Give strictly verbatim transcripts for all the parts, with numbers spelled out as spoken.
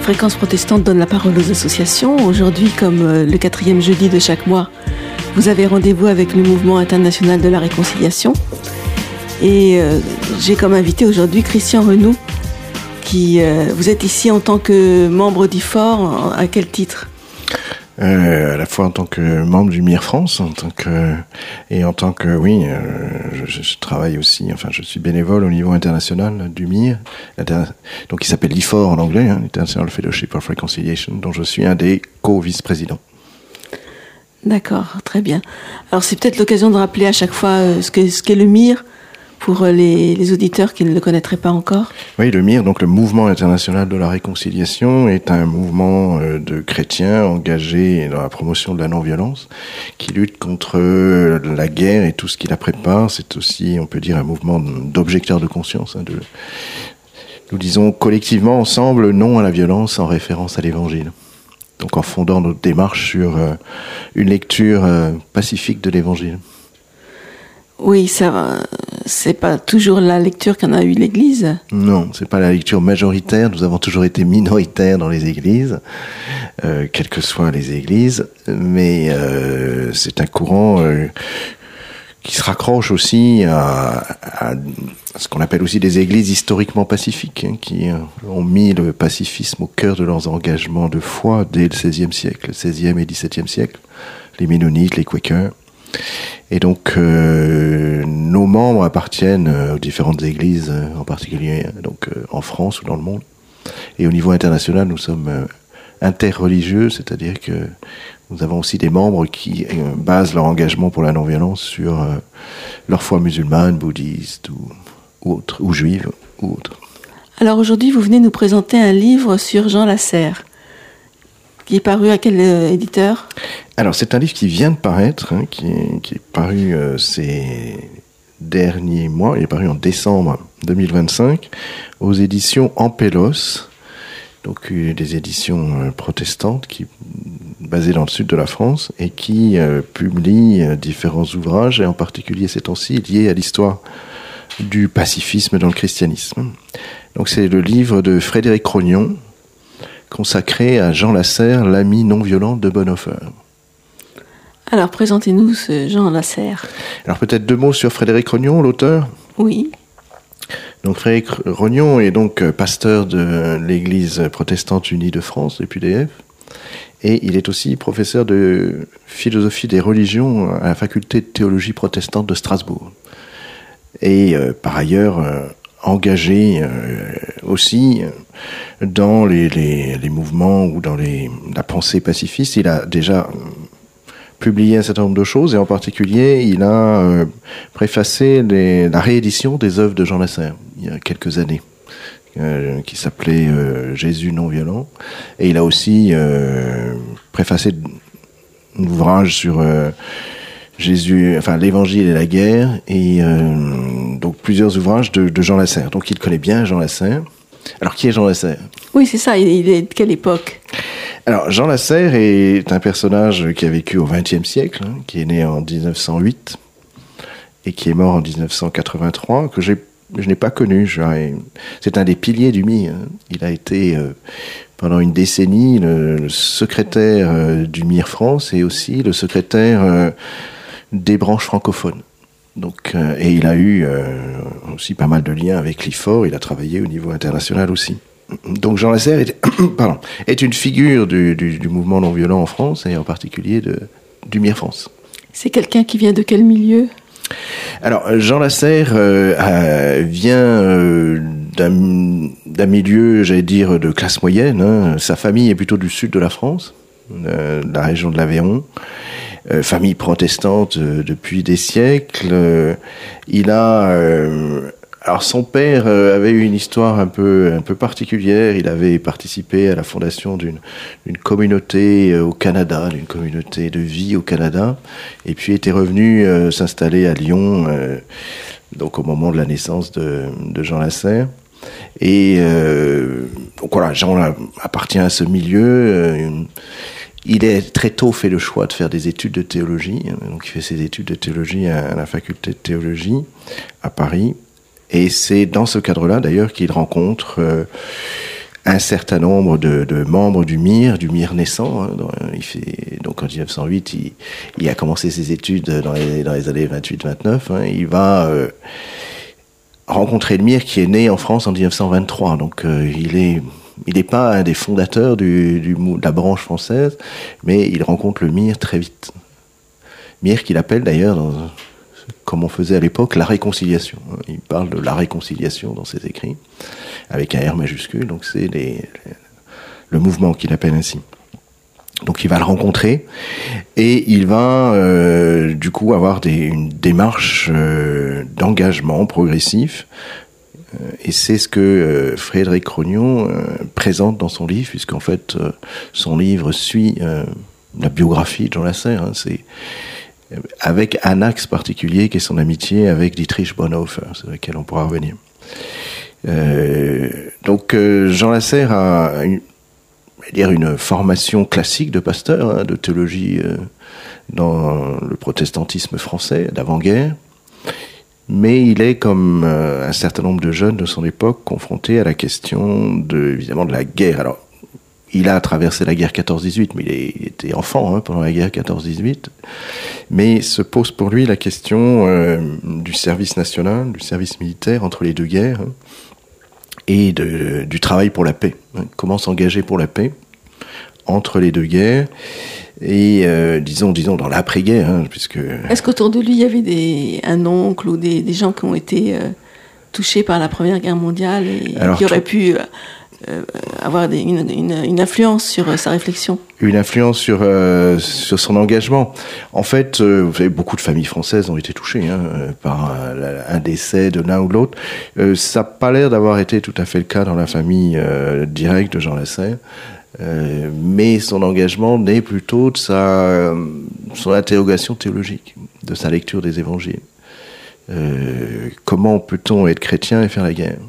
Fréquence protestante donne la parole aux associations. Aujourd'hui, comme le quatrième jeudi de chaque mois, vous avez rendez-vous avec le Mouvement international de la réconciliation. Et euh, j'ai comme invité aujourd'hui Christian Renoux, qui euh, vous êtes ici en tant que membre d'I F O R. À quel titre ? Euh, à la fois en tant que membre du M I R France, en tant que et en tant que oui, euh, je, je travaille aussi. Enfin, je suis bénévole au niveau international du M I R, donc il s'appelle l'I F O R en anglais, hein, International Fellowship of Reconciliation, dont je suis un des co-vice-présidents. D'accord, très bien. Alors c'est peut-être l'occasion de rappeler à chaque fois euh, ce, que, ce qu'est le M I R pour les, les auditeurs qui ne le connaîtraient pas encore. Oui, le M I R, donc le Mouvement international de la réconciliation, est un mouvement de chrétiens engagés dans la promotion de la non-violence, qui lutte contre la guerre et tout ce qui la prépare. C'est aussi, on peut dire, un mouvement d'objecteurs de conscience. Hein, de... Nous disons collectivement, ensemble, non à la violence en référence à l'Évangile. Donc en fondant notre démarche sur une lecture pacifique de l'Évangile. Oui, ça, c'est pas toujours la lecture qu'en a eu l'Église. Non, c'est pas la lecture majoritaire. Nous avons toujours été minoritaires dans les églises, euh, quelles que soient les églises. Mais euh, c'est un courant euh, qui se raccroche aussi à, à ce qu'on appelle aussi des églises historiquement pacifiques, hein, qui ont mis le pacifisme au cœur de leurs engagements de foi dès le seizième siècle, le seizième et dix-septième siècle. Les Mennonites, les Quakers. Et donc, euh, nos membres appartiennent aux différentes églises, en particulier donc euh, en France ou dans le monde. Et au niveau international, nous sommes euh, interreligieux, c'est-à-dire que nous avons aussi des membres qui euh, basent leur engagement pour la non-violence sur euh, leur foi musulmane, bouddhiste ou, ou autre, ou juive ou autre. Alors aujourd'hui, vous venez nous présenter un livre sur Jean Lasserre, qui est paru à quel euh, éditeur ? Alors, c'est un livre qui vient de paraître, hein, qui, est, qui est paru euh, ces derniers mois. Il est paru en décembre deux mille vingt-cinq aux éditions Ampélos, donc euh, des éditions euh, protestantes qui, basées dans le sud de la France et qui euh, publient euh, différents ouvrages, et en particulier ces temps-ci liés à l'histoire du pacifisme dans le christianisme. Donc, c'est le livre de Frédéric Rognon, consacré à Jean Lasserre, l'ami non-violent de Bonhoeffer. Alors, présentez-nous ce Jean Lasserre. Alors, peut-être deux mots sur Frédéric Rognon, l'auteur. Oui. Donc, Frédéric Rognon est donc pasteur de l'Église protestante unie de France, le P D F, et il est aussi professeur de philosophie des religions à la faculté de théologie protestante de Strasbourg. Et euh, par ailleurs, euh, engagé euh, aussi dans les, les, les mouvements ou dans les, la pensée pacifiste. Il a déjà publié un certain nombre de choses, et en particulier, il a euh, préfacé les, la réédition des œuvres de Jean Lasserre, il y a quelques années, euh, qui s'appelait euh, Jésus non-violent. Et il a aussi euh, préfacé un ouvrage sur euh, Jésus, enfin l'Évangile et la guerre, et euh, donc plusieurs ouvrages de, de Jean Lasserre. Donc il connaît bien Jean Lasserre. Alors qui est Jean Lasserre ? Oui, c'est ça, il est de quelle époque ? Alors Jean Lasserre est un personnage qui a vécu au vingtième siècle, hein, qui est né en dix-neuf cent huit et qui est mort en dix-neuf cent quatre-vingt-trois, que j'ai, je n'ai pas connu. J'aurais... C'est un des piliers du M I. Hein. Il a été euh, pendant une décennie le, le secrétaire euh, du M I R France et aussi le secrétaire euh, des branches francophones. Donc, euh, et il a eu euh, aussi pas mal de liens avec l'I F O R, il a travaillé au niveau international aussi. Donc Jean Lasserre est, pardon, est une figure du, du, du mouvement non-violent en France, et en particulier de, du M I R France. C'est quelqu'un qui vient de quel milieu ? Alors Jean Lasserre euh, euh, vient euh, d'un, d'un milieu, j'allais dire, de classe moyenne. Hein. Sa famille est plutôt du sud de la France, euh, de la région de l'Aveyron. Euh, famille protestante euh, depuis des siècles. Euh, il a... Euh, alors son père euh, avait eu une histoire un peu, un peu particulière. Il avait participé à la fondation d'une, d'une communauté euh, au Canada, d'une communauté de vie au Canada, et puis était revenu euh, s'installer à Lyon, euh, donc au moment de la naissance de, de Jean Lasserre. Et euh, donc voilà, Jean appartient à ce milieu. Euh, Il est très tôt fait le choix de faire des études de théologie, donc il fait ses études de théologie à la faculté de théologie à Paris, et c'est dans ce cadre-là d'ailleurs qu'il rencontre un certain nombre de, de membres du M I R, du M I R naissant. Hein, dans, il fait, donc en dix-neuf cent huit, il, il a commencé ses études dans les, dans les années vingt-huit vingt-neuf. Hein, il va euh, rencontrer le M I R qui est né en France en dix-neuf cent vingt-trois. Donc euh, il est... Il n'est pas un des fondateurs du, du, de la branche française, mais il rencontre le M I R très vite. M I R qu'il appelle d'ailleurs, dans, comme on faisait à l'époque, la réconciliation. Il parle de la réconciliation dans ses écrits, avec un R majuscule, donc c'est les, les, le mouvement qu'il appelle ainsi. Donc il va le rencontrer, et il va euh, du coup avoir des, une démarche euh, d'engagement progressif. Et c'est ce que euh, Frédéric Rognon euh, présente dans son livre, puisqu'en fait, euh, son livre suit euh, la biographie de Jean Lasserre. Hein, c'est avec un axe particulier qui est son amitié avec Dietrich Bonhoeffer, sur lequel on pourra revenir. Euh, donc, euh, Jean Lasserre a une, dire une formation classique de pasteur, hein, de théologie euh, dans le protestantisme français d'avant-guerre. Mais il est, comme euh, un certain nombre de jeunes de son époque, confronté à la question, de, évidemment, de la guerre. Alors, il a traversé la guerre quatorze dix-huit, mais il, est, il était enfant hein, pendant la guerre quatorze dix-huit. Mais se pose pour lui la question euh, du service national, du service militaire entre les deux guerres, hein, et de, du travail pour la paix. Hein. Comment s'engager pour la paix entre les deux guerres. Et euh, disons, disons dans l'après-guerre, hein, puisque... Est-ce qu'autour de lui, il y avait des, un oncle ou des, des gens qui ont été euh, touchés par la Première Guerre mondiale et Alors, qui auraient tout... pu euh, avoir des, une, une, une influence sur euh, sa réflexion? Une influence sur, euh, sur son engagement. En fait, euh, vous savez, beaucoup de familles françaises ont été touchées hein, par un, un décès de l'un ou de l'autre. Euh, ça n'a pas l'air d'avoir été tout à fait le cas dans la famille euh, directe de Jean Lasserre. Euh, mais son engagement naît plutôt de sa euh, son interrogation théologique, de sa lecture des évangiles. Euh, comment peut-on être chrétien et faire la guerre?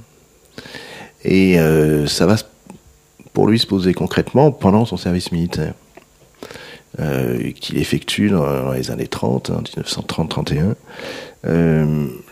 Et euh, ça va pour lui se poser concrètement pendant son service militaire, euh, qu'il effectue dans, dans les années trente, hein, dix-neuf cent trente trente et un. Euh,